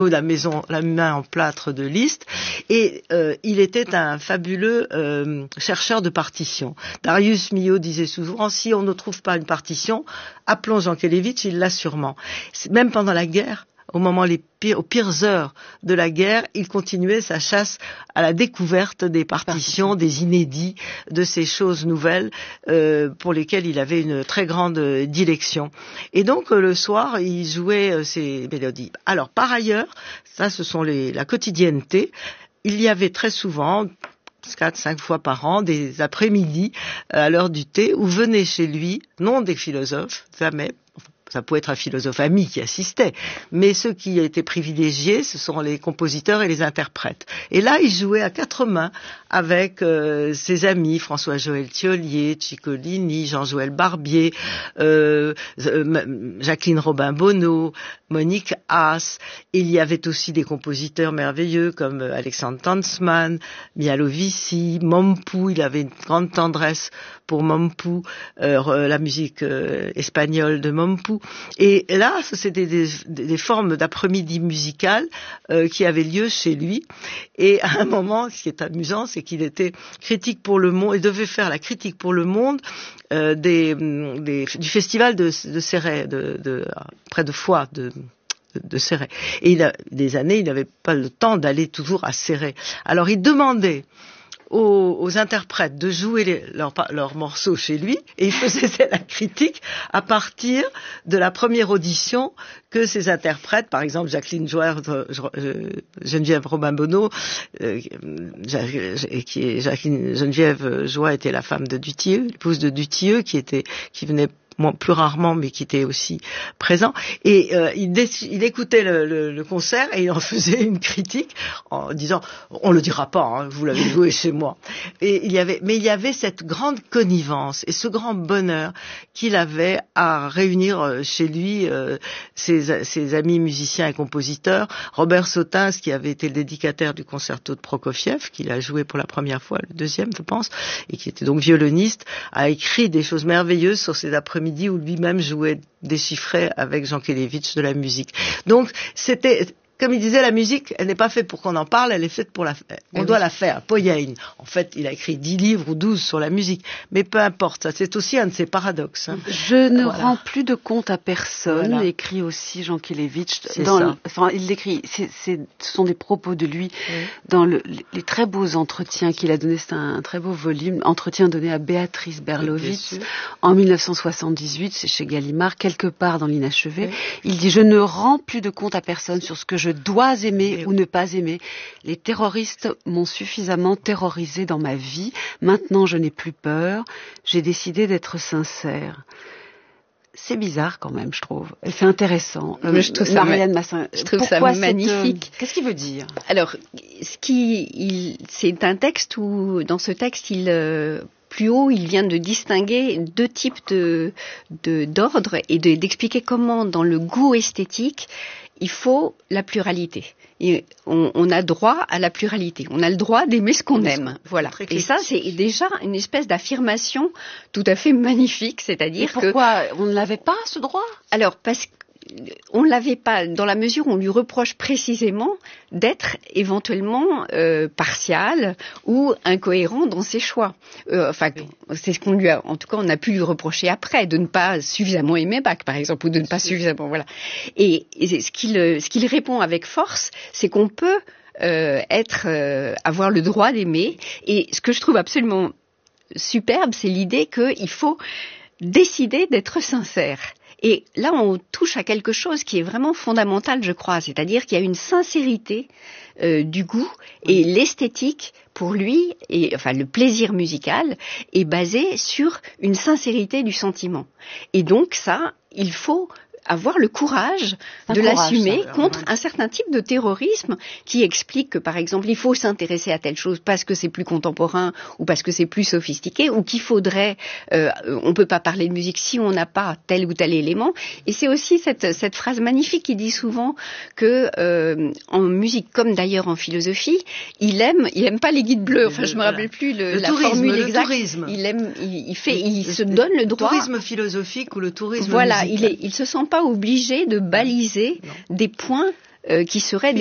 la main en plâtre de Liszt, et il était un fabuleux chercheur de partitions. Darius Milhaud disait souvent, si on ne trouve pas une partition, appelons Jankélévitch, il l'a sûrement. Même pendant la guerre, au moment aux pires heures de la guerre, il continuait sa chasse à la découverte des partitions, des inédits, de ces choses nouvelles pour lesquelles il avait une très grande dilection. Et donc le soir, il jouait ces mélodies. Alors par ailleurs, ça ce sont la quotidienneté. Il y avait très souvent 4-5 fois par an, des après-midi à l'heure du thé, où venaient chez lui, non des philosophes, jamais. Ça pouvait être un philosophe ami qui assistait, mais ceux qui étaient privilégiés, ce sont les compositeurs et les interprètes. Et là, il jouait à quatre mains avec ses amis, François-Joël Thiollier, Ciccolini, Jean-Joël Barbier, Jacqueline Robin-Bonneau, Monique Haas. Il y avait aussi des compositeurs merveilleux comme Alexandre Tanzmann, Mialovici, Mompou. Il avait une grande tendresse pour Mompou, la musique espagnole de Mompou. Et là, c'était des formes d'après-midi musicales qui avaient lieu chez lui. Et à un moment, ce qui est amusant, c'est qu'il était critique pour Le Monde, il devait faire la critique pour Le Monde du festival de Céret, près de Foix, de Céret. Et des années, il n'avait pas le temps d'aller toujours à Céret. Alors il demandait aux interprètes de jouer leurs morceaux chez lui, et il faisait la critique à partir de la première audition que ces interprètes, par exemple Jacqueline Geneviève Robin-Bonneau, Geneviève Joie était la femme de Dutilleux, l'épouse de Dutilleux, qui venait plus rarement, mais qui était aussi présent. Et il écoutait le concert et il en faisait une critique en disant « On le dira pas, hein, vous l'avez joué chez moi ». Et il y avait cette grande connivence et ce grand bonheur qu'il avait à réunir chez lui ses amis musiciens et compositeurs. Robert Sautins, qui avait été le dédicataire du concerto de Prokofiev, qu'il a joué pour la première fois, le deuxième, je pense, et qui était donc violoniste, a écrit des choses merveilleuses sur ces après-midi où lui-même jouait, déchiffrait avec Jankélévitch de la musique. Donc, c'était, comme il disait, la musique, elle n'est pas faite pour qu'on en parle, elle est faite pour on doit la faire. Poyein, en fait, il a écrit 10 livres ou 12 sur la musique, mais peu importe, ça, c'est aussi un de ses paradoxes. Hein. Je ne rends plus de compte à personne, écrit aussi Jankélévitch. Il l'écrit, ce sont des propos de lui dans les très beaux entretiens qu'il a donnés. C'est un très beau volume, entretien donné à Béatrice Berlovitz en 1978, c'est chez Gallimard, quelque part dans l'inachevé. Oui. Il dit « Je ne rends plus de compte à personne sur ce que je dois aimer ou ne pas aimer. Les terroristes m'ont suffisamment terrorisé dans ma vie. Maintenant, je n'ai plus peur. J'ai décidé d'être sincère. » C'est bizarre quand même, je trouve. C'est intéressant. Je trouve Marianne Massin, je trouve ça magnifique. Qu'est-ce qu'il veut dire ? Alors, c'est un texte où, dans ce texte, plus haut, il vient de distinguer deux types d'ordre et d'expliquer comment, dans le goût esthétique, il faut la pluralité. Et on a droit à la pluralité. On a le droit d'aimer ce qu'on aime. Voilà. Et ça, c'est déjà une espèce d'affirmation tout à fait magnifique. C'est-à-dire pourquoi on ne l'avait pas, ce droit ? Alors, parce qu'on ne l'avait pas dans la mesure où on lui reproche précisément d'être éventuellement partial ou incohérent dans ses choix. C'est ce qu'on lui a, en tout cas, on a pu lui reprocher après, de ne pas suffisamment aimer Bach, par exemple, ou de ne pas suffisamment, voilà. Et ce qu'il répond avec force, c'est qu'on peut avoir le droit d'aimer. Et ce que je trouve absolument superbe, c'est l'idée qu'il faut décider d'être sincère. Et là, on touche à quelque chose qui est vraiment fondamental, je crois, c'est-à-dire qu'il y a une sincérité du goût et l'esthétique pour lui, le plaisir musical est basé sur une sincérité du sentiment. Et donc ça, il faut avoir le courage de l'assumer contre un certain type de terrorisme qui explique que, par exemple, il faut s'intéresser à telle chose parce que c'est plus contemporain ou parce que c'est plus sophistiqué ou qu'il faudrait, on peut pas parler de musique si on n'a pas tel ou tel élément. Et c'est aussi cette phrase magnifique qui dit souvent que en musique, comme d'ailleurs en philosophie, il aime pas les guides bleus. Enfin, je me rappelle plus la formule exacte. Tourisme. Il se donne le droit. Le tourisme philosophique ou le tourisme voilà, musical. il se sent pas obligé de baliser des points qui seraient